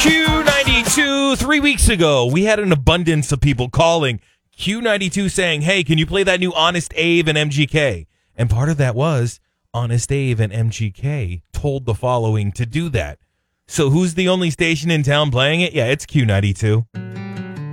Q92, 3 weeks ago, we had an abundance of people calling Q92 saying, hey, can you play that new Honest Abe and MGK? And part of that was Honest Abe and MGK told the following to do that. So who's the only station in town playing it? Yeah, it's Q92.